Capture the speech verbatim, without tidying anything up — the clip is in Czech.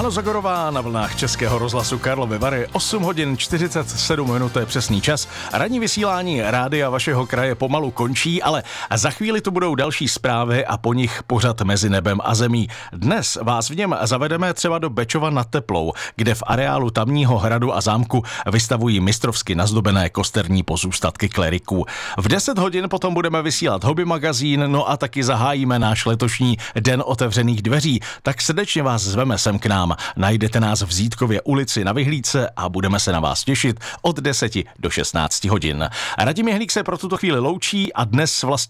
Hano Zagorová na vlnách Českého rozhlasu Karlovy Vary, osm hodin čtyřicet sedm minut, to je přesný čas. Ranní vysílání rádia vašeho kraje pomalu končí, ale za chvíli tu budou další zprávy a po nich pořad mezi nebem a zemí. Dnes vás v něm zavedeme třeba do Bečova nad Teplou, kde v areálu tamního hradu a zámku vystavují mistrovsky nazdobené kosterní pozůstatky kleriků. V deset hodin potom budeme vysílat Hobby magazín, no a taky zahájíme náš letošní den otevřených dveří. Tak srdečně vás zveme sem k nám. Najdete nás v Zítkově ulici na Vyhlídce a budeme se na vás těšit od deseti do šestnácti hodin. Radim Jehlík se pro tuto chvíli loučí a dnes vlastně